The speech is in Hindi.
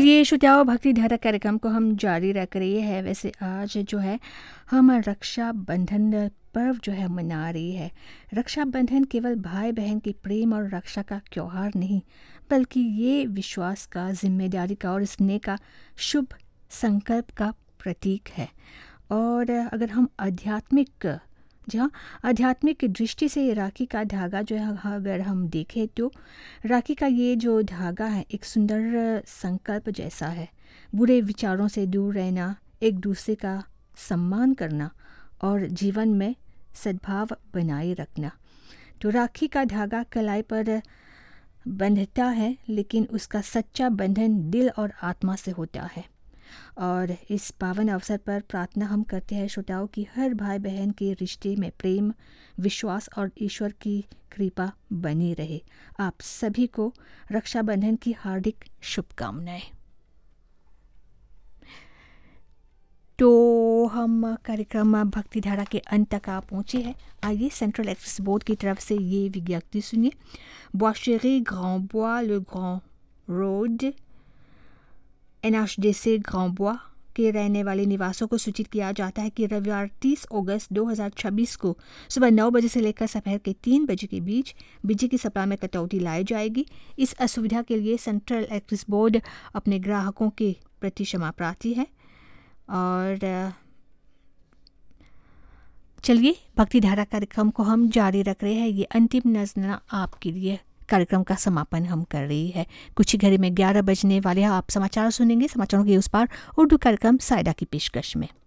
चलिए श्रोताओं, भक्ति धारा कार्यक्रम को हम जारी रख रही है। वैसे आज जो है हम रक्षाबंधन पर्व जो है मना रही है। रक्षाबंधन केवल भाई बहन के प्रेम और रक्षा का त्योहार नहीं, बल्कि ये विश्वास का, जिम्मेदारी का और स्नेह का शुभ संकल्प का प्रतीक है। और अगर हम आध्यात्मिक दृष्टि से राखी का धागा जो है अगर हम देखें तो राखी का ये जो धागा है एक सुंदर संकल्प जैसा है। बुरे विचारों से दूर रहना, एक दूसरे का सम्मान करना और जीवन में सद्भाव बनाए रखना। तो राखी का धागा कलाई पर बंधता है, लेकिन उसका सच्चा बंधन दिल और आत्मा से होता है। और इस पावन अवसर पर प्रार्थना हम करते हैं श्रोताओं कि हर भाई बहन के रिश्ते में प्रेम, विश्वास और ईश्वर की कृपा बनी रहे। आप सभी को रक्षाबंधन की हार्दिक शुभकामनाएं। तो हम कार्यक्रम भक्ति धारा के अंत तक आ पहुँचे हैं। आइए सेंट्रल इलेक्ट्रिसिटी बोर्ड की तरफ से ये विज्ञप्ति सुनिए। बोइस ग्रांड बोis ले ग्रांड रोड NHDC ग्रांड बोis के रहने वाले निवासों को सूचित किया जाता है कि रविवार 30 अगस्त 2026 को सुबह 9 बजे से लेकर दोपहर के 3 बजे के बीच बिजली की सप्लाई में कटौती लाई जाएगी। इस असुविधा के लिए सेंट्रल इलेक्ट्रिसिटी बोर्ड अपने ग्राहकों के प्रति क्षमा प्रार्थी है। और चलिए भक्ति धारा कार्यक्रम को हम जारी रख रहे हैं। ये अंतिम नज़राना आपके लिए कार्यक्रम का समापन हम कर रही है। कुछ ही घड़ी में 11 बजने वाले हैं। आप समाचार सुनेंगे। समाचारों के उस पार उर्दू कार्यक्रम सायदा की पेशकश में।